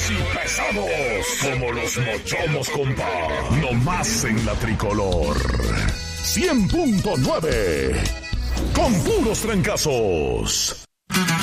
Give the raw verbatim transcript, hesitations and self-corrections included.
y pesados como los mochomos, compa. No más en la tricolor. cien punto nueve. Con puros trancazos.